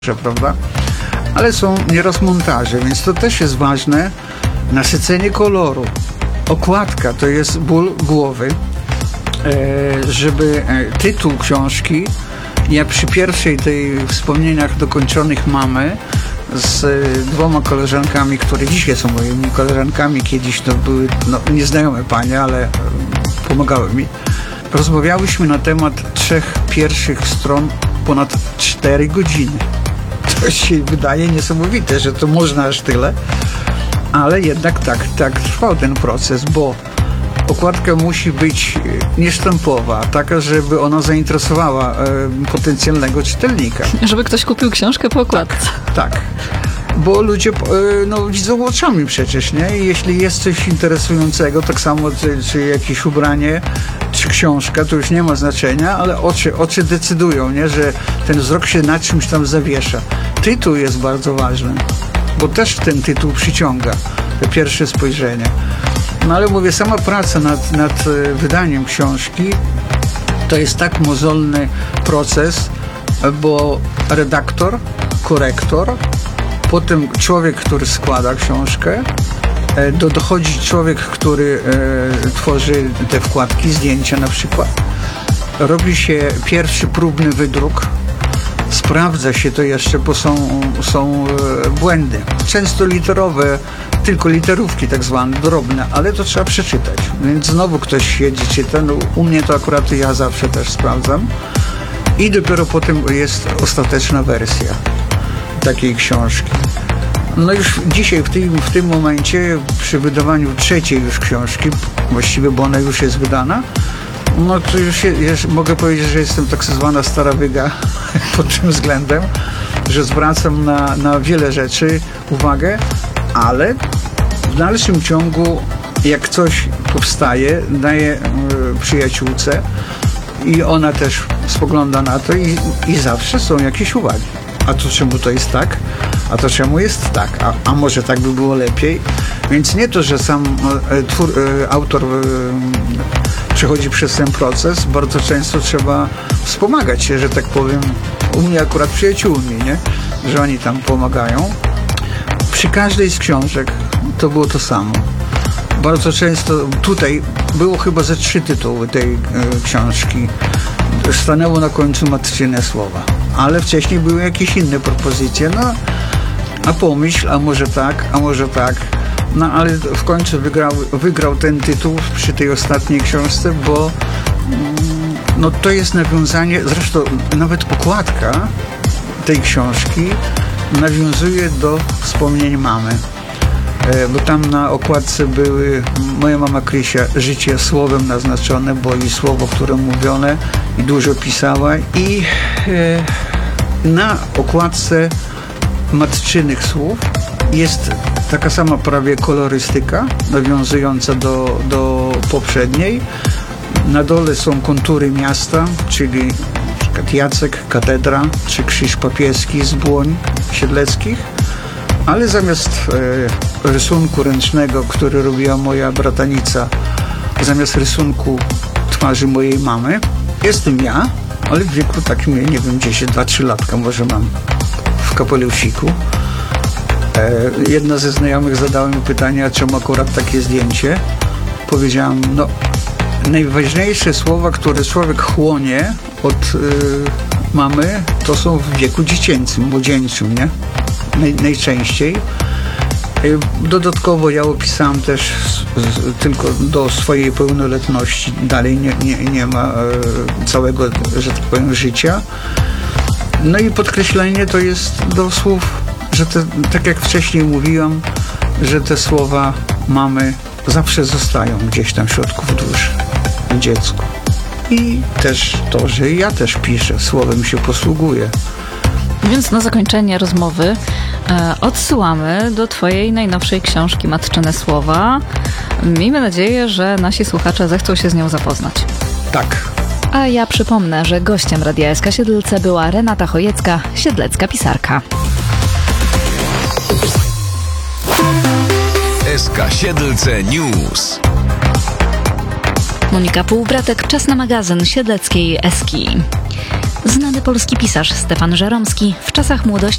prawda? Ale są nieraz montaże, więc to też jest ważne. Nasycenie koloru. Okładka to jest ból głowy, żeby tytuł książki, jak przy pierwszej tej wspomnieniach dokończonych mamy, z dwoma koleżankami, które dzisiaj są moimi koleżankami, kiedyś to były nieznajome panie, ale pomagały mi. Rozmawiałyśmy na temat 3 pierwszych stron ponad 4 godziny. To się wydaje niesamowite, że to można aż tyle, ale jednak tak trwał ten proces, bo okładka musi być niesztampowa, taka, żeby ona zainteresowała potencjalnego czytelnika. Żeby ktoś kupił książkę po okładce. Tak. Bo ludzie widzą oczami przecież, nie? I jeśli jest coś interesującego, tak samo czy jakieś ubranie, czy książka, to już nie ma znaczenia, ale oczy decydują, nie? Że ten wzrok się na czymś tam zawiesza. Tytuł jest bardzo ważny, bo też ten tytuł przyciąga te pierwsze spojrzenie. No ale mówię, sama praca nad wydaniem książki to jest tak mozolny proces, bo redaktor, korektor, potem człowiek, który składa książkę, dochodzi człowiek, który tworzy te wkładki, zdjęcia na przykład. Robi się pierwszy próbny wydruk, sprawdza się to jeszcze, bo są błędy. Często literowe, tylko literówki tak zwane, drobne, ale to trzeba przeczytać. Więc znowu ktoś siedzi, czyta. No, u mnie to akurat ja zawsze też sprawdzam. I dopiero potem jest ostateczna wersja takiej książki. No już dzisiaj, w tym momencie, przy wydawaniu 3. już książki, właściwie, bo ona już jest wydana, no to już mogę powiedzieć, że jestem tak zwana stara wyga pod tym względem, że zwracam na wiele rzeczy uwagę, ale w dalszym ciągu, jak coś powstaje, daję przyjaciółce i ona też spogląda na to i zawsze są jakieś uwagi. A to czemu to jest tak? A to czemu jest tak? A może tak by było lepiej? Więc nie to, że sam autor przechodzi przez ten proces, bardzo często trzeba wspomagać się, że tak powiem, u mnie akurat przyjaciółmi, nie? Że oni tam pomagają. Przy każdej z książek to było to samo. Bardzo często tutaj było chyba ze 3 tytuły tej książki. Stanęło na końcu matczyne słowa. Ale wcześniej były jakieś inne propozycje. No, a pomyśl, a może tak. No, ale w końcu wygrał ten tytuł przy tej ostatniej książce, bo no, to jest nawiązanie, zresztą nawet okładka tej książki nawiązuje do wspomnień mamy. Bo tam na okładce były moja mama Krysia, życie słowem naznaczone, bo i słowo, które mówione i dużo pisała, i na okładce matczynych słów jest taka sama prawie kolorystyka nawiązująca do poprzedniej. Na dole są kontury miasta, czyli na przykład Jacek, katedra, czy krzyż papieski z Błoń Siedleckich. Ale zamiast rysunku ręcznego, który robiła moja bratanica, zamiast rysunku twarzy mojej mamy, jestem ja, ale w wieku takim, nie wiem, 2-3 latka może mam, w kapelusziku. Jedna ze znajomych zadała mi pytanie, a czemu akurat takie zdjęcie? Powiedziałam, no, najważniejsze słowa, które człowiek chłonie od mamy, to są w wieku dziecięcym, młodzieńczym, nie? Najczęściej. Dodatkowo ja opisałem też tylko do swojej pełnoletności. Dalej nie ma całego, że tak powiem, życia. No i podkreślenie to jest do słów, że tak jak wcześniej mówiłam, że te słowa mamy zawsze zostają gdzieś tam w środku w duszy, w dziecku. I też to, że ja też piszę, słowem się posługuję. Więc na zakończenie rozmowy odsyłamy do twojej najnowszej książki Matczyne słowa. Miejmy nadzieję, że nasi słuchacze zechcą się z nią zapoznać. Tak. A ja przypomnę, że gościem Radia SK Siedlce była Renata Chojecka, siedlecka pisarka. SK Siedlce News. Monika Półbratek, czas na magazyn siedleckiej Eski. Znany polski pisarz Stefan Żeromski w czasach młodości